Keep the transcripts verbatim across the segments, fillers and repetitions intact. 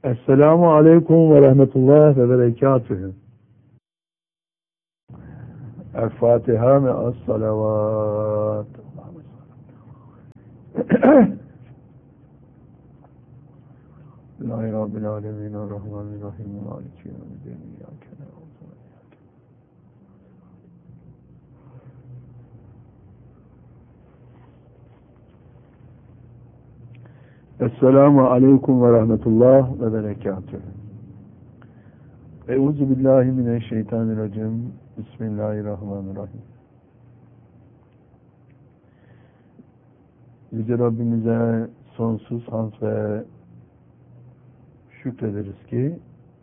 Esselamu Aleyküm ve Rahmetullah ve Berekatühü. El-Fatiha me'as salavat. Bismillahi Rabbil Alemin. Rahmanirrahim. Maliki yevmiddin. İyyâke na'budu ve iyyâke nestaîn. Esselamu Aleyküm ve Rahmetullah ve Berekatühü. Euzu billahi mineşşeytanirracim. Bismillahirrahmanirrahim. Yüce Rabbimize sonsuz hamd ve şükrederiz ki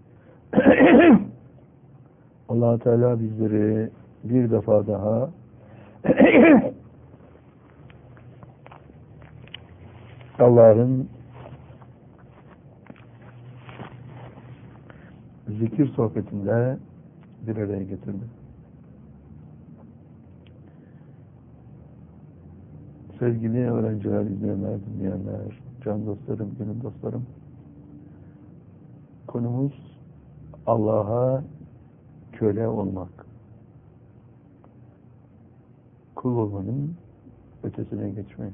Allah Teala bizleri bir defa daha Allah'ın zikir sohbetinde bir araya getirdi. Sevgili öğrenciler, izleyenler, dinleyenler, can dostlarım, gönül dostlarım, konumuz Allah'a köle olmak. Kul olmanın ötesine geçmek.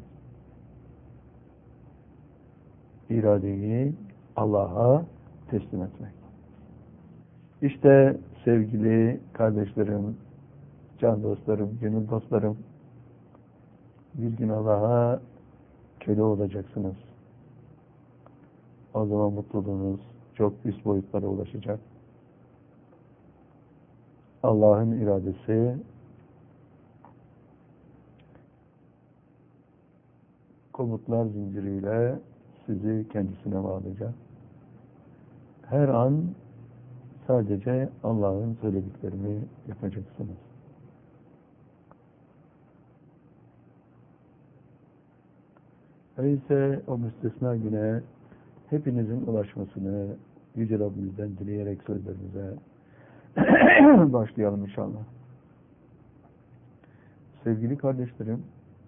İradeyi Allah'a teslim etmek. İşte sevgili kardeşlerim, can dostlarım, gönül dostlarım, bir gün Allah'a köle olacaksınız. O zaman mutluluğunuz çok üst boyutlara ulaşacak. Allah'ın iradesi komutlar zinciriyle sizi kendisine bağlayacak. Her an sadece Allah'ın söylediklerini yapacaksınız. Öyleyse o müstesna güne hepinizin ulaşmasını Yüce Rabbimizden dileyerek sözlerimize başlayalım inşallah. Sevgili kardeşlerim,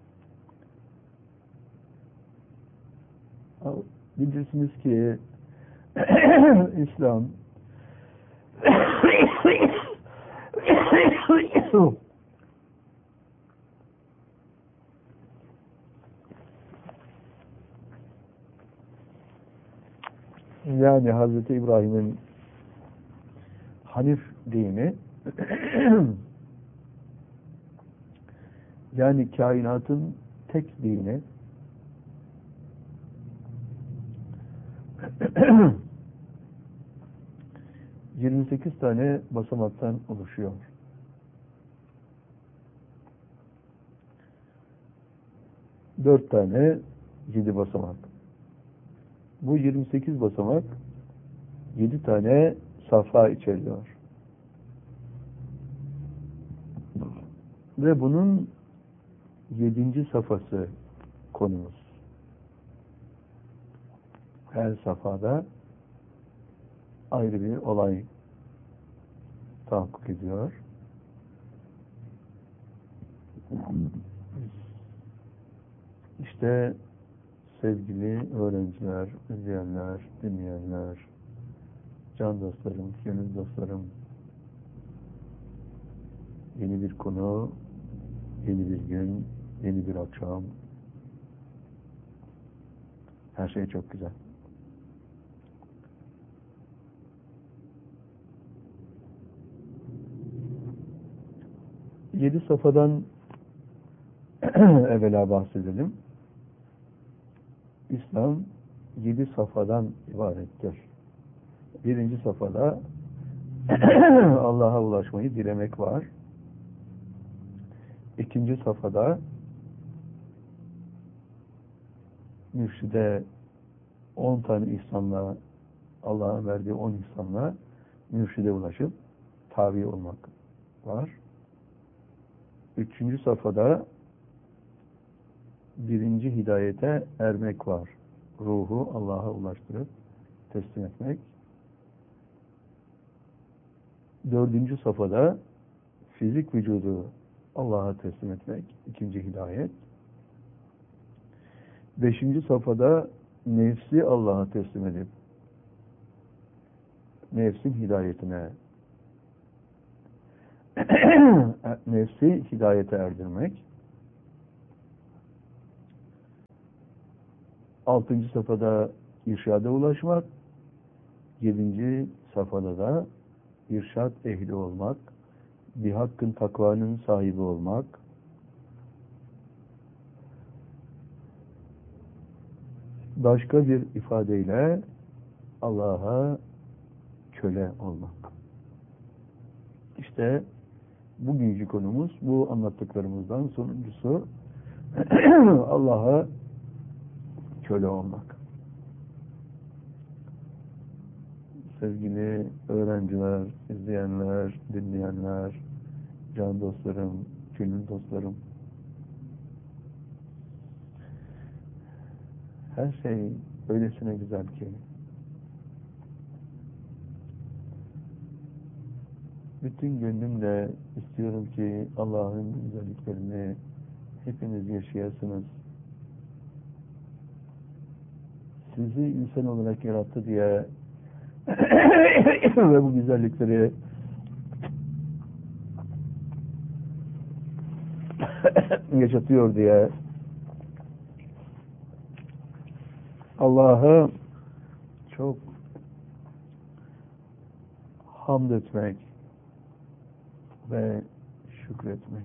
bilirsiniz ki İslam yani Hazreti İbrahim'in Hanif dini yani kainatın tek dini yirmi sekiz tane basamaktan oluşuyor. dört tane yedi basamak. Bu yirmi sekiz basamak yedi tane safha içeriyor. Ve bunun yedinci safhası konumuz. Her safhada ayrı bir olay tahakkuk ediyor. İşte sevgili öğrenciler, izleyenler, dinleyenler, can dostlarım, gönül dostlarım, yeni bir konu, yeni bir gün, yeni bir akşam. Her şey çok güzel. Yedi safhadan evvela bahsedelim. İslam yedi safhadan ibarettir. Birinci safhada Allah'a ulaşmayı dilemek var. İkinci safhada mürşide on tane ihsanla, Allah'ın verdiği on ihsanla mürşide ulaşıp tabi olmak var. Üçüncü safhada birinci hidayete ermek var. Ruhu Allah'a ulaştırıp teslim etmek. Dördüncü safhada fizik vücudu Allah'a teslim etmek. İkinci hidayet. Beşinci safhada nefsi Allah'a teslim edip nefsin hidayetine nefsi hidayete erdirmek. Altıncı safhada irşada ulaşmak. Yedinci safhada da irşad ehli olmak. Bir hakkın takvanın sahibi olmak. Başka bir ifadeyle Allah'a köle olmak. İşte bugünkü konumuz bu anlattıklarımızdan sonuncusu Allah'a köle olmak. Sevgili öğrenciler, izleyenler, dinleyenler, can dostlarım, gönül dostlarım, her şey öylesine güzel ki bütün gönlümle istiyorum ki Allah'ın güzelliklerini hepiniz yaşayasınız. Sizi insan olarak yarattı diye ve bu güzellikleri yaşatıyor diye Allah'a çok hamd etmek ve şükretmek.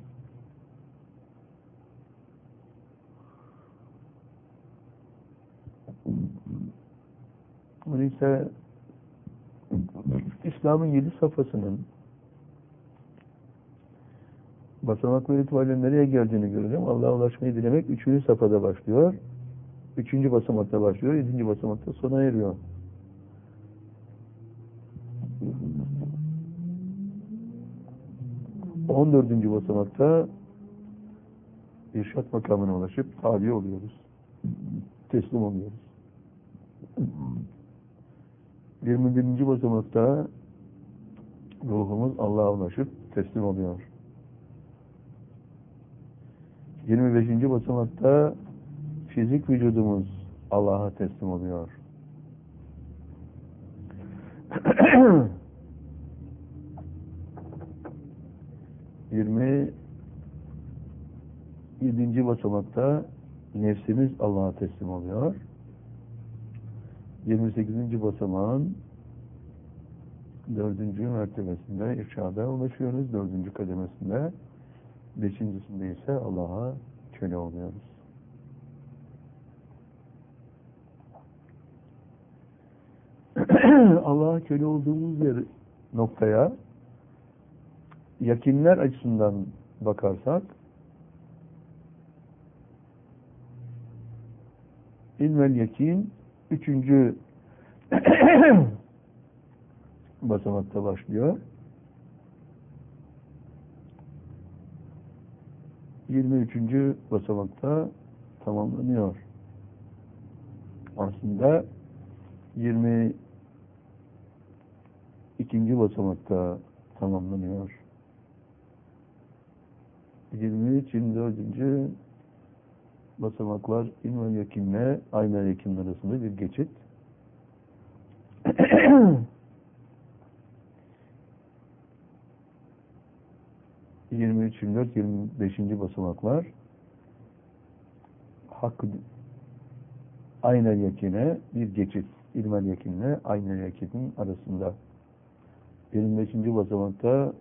Bunu ise İslam'ın yedi safhasının basamaklar itibariyle nereye geldiğini göreceğim. Allah'a ulaşmayı dilemek üçüncü safhada başlıyor. Üçüncü basamakta başlıyor. Yedinci basamakta sona eriyor. On dördüncü basamakta irşat makamına ulaşıp tabi oluyoruz. Teslim oluyoruz. yirmi birinci basamakta ruhumuz Allah'a ulaşıp teslim oluyor. yirmi beşinci basamakta fizik vücudumuz Allah'a teslim oluyor. yirmi yedinci basamakta nefsimiz Allah'a teslim oluyor. yirmi sekizinci basamağın dördüncü mertebesinde irşada ulaşıyoruz. Dördüncü kademesinde. Beşincisinde ise Allah'a köle oluyoruz. Allah'a köle olduğumuz yer noktaya yakinler açısından bakarsak ilmel yakin üçüncü basamakta başlıyor. yirmi üçüncü basamakta tamamlanıyor. Aslında yirmi ikinci basamakta tamamlanıyor. yirmi üç yirmi dördüncü basamaklar ilmel yakinle aynel yakin arasında bir geçit. yirmi üç yirmi dört yirmi beşinci basamaklar hakkı aynel yakine bir geçit. İlmel yakinle aynel yakinin arasında. yirmi beşinci basamakta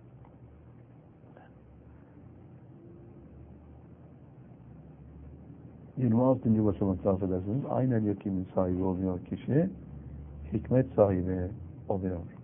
yirmi altıncı basamakta affedersiniz aynel yakinin sahibi oluyor kişi. Hikmet sahibi oluyor.